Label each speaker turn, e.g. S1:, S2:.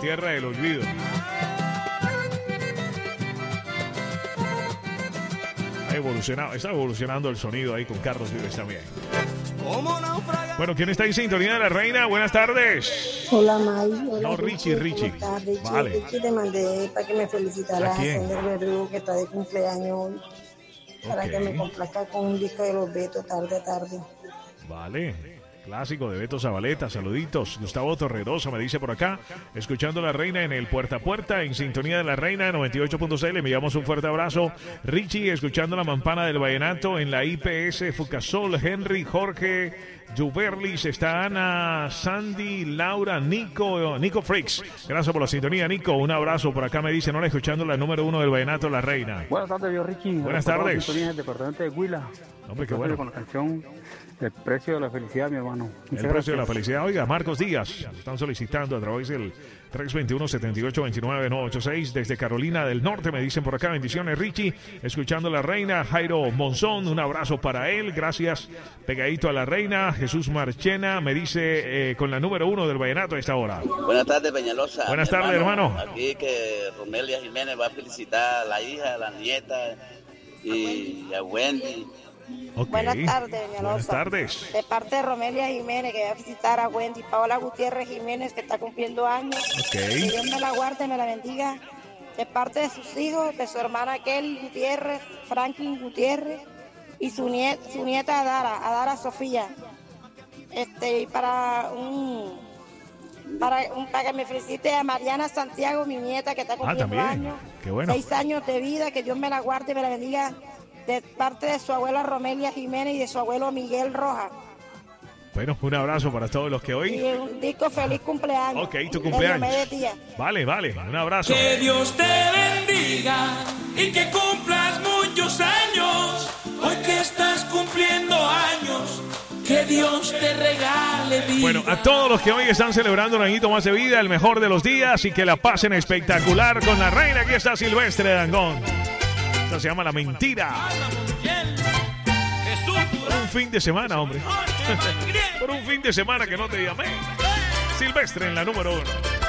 S1: tierra del olvido. Está evolucionando el sonido ahí con Carlos Vives también. Bueno, ¿quién está en sintonía de la reina? Buenas tardes.
S2: Hola, May. Hola,
S1: No, Richie.
S2: ¿Cómo estás, Richie?
S1: Vale.
S2: Richie, te mandé para que me felicitaras
S1: ¿A quién?
S2: Sender Verdugo, que está de cumpleaños hoy. Para que me complazca con un disco de los Betos, tarde a tarde.
S1: Vale. Clásico de Beto Zabaleta, saluditos. Gustavo Torrerosa me dice por acá, escuchando a la reina en el Puerta a Puerta, en sintonía de la reina 98.6, le enviamos un fuerte abrazo. Richie, escuchando la mampana del vallenato en la IPS Fucasol, Henry, Jorge, Juberlis, está Ana, Sandy, Laura, Nico Freaks. Gracias por la sintonía, Nico. Un abrazo por acá, me dice, no, escuchando la número 1 del vallenato, la reina.
S3: Buenas tardes, yo Richie.
S1: Buenas tardes.
S3: Del departamento de Huila.
S1: Hombre, qué bueno.
S3: Con la canción El precio de la felicidad, mi hermano.
S1: El precio de la felicidad. Oiga, Marcos Díaz, están solicitando a través del 321-7829-986 desde Carolina del Norte, me dicen por acá, bendiciones Richie, escuchando a la reina. Jairo Monzón, un abrazo para él, gracias, pegadito a la reina. Jesús Marchena me dice con la número 1 del vallenato a esta hora.
S4: Buenas tardes, Peñalosa.
S1: Buenas tardes, hermano.
S4: Aquí que Romelia Jiménez va a felicitar a la hija, a la nieta y a Wendy.
S1: Okay.
S2: Buenas tardes, Peñalosa.
S1: Buenas tardes.
S2: De parte de Romelia Jiménez, que va a visitar a Wendy. Paola Gutiérrez Jiménez, que está cumpliendo años.
S1: Okay.
S2: Que Dios me la guarde, me la bendiga. De parte de sus hijos, de su hermana Kelly Gutiérrez, Franklin Gutiérrez y su nieta Adara Sofía. Y para que me felicite a Mariana Santiago, mi nieta, que está cumpliendo años.
S1: Qué bueno.
S2: 6 años de vida, que Dios me la guarde, me la bendiga. De parte de su abuela Romelia Jiménez y de su abuelo Miguel Rojas.
S1: Bueno, un abrazo para todos los que hoy...
S2: Y un disco feliz cumpleaños.
S1: Ok, tu cumpleaños. Vale, un abrazo.
S5: Que Dios te bendiga y que cumplas muchos años. Hoy que estás cumpliendo años, que Dios te regale vida.
S1: Bueno, a todos los que hoy están celebrando un añito más de vida, el mejor de los días, y que la pasen espectacular con la reina. Aquí está Silvestre Dangond. Esta se llama La Mentira. Por un fin de semana, hombre. Por un fin de semana que no te llamé. Silvestre en la número 1.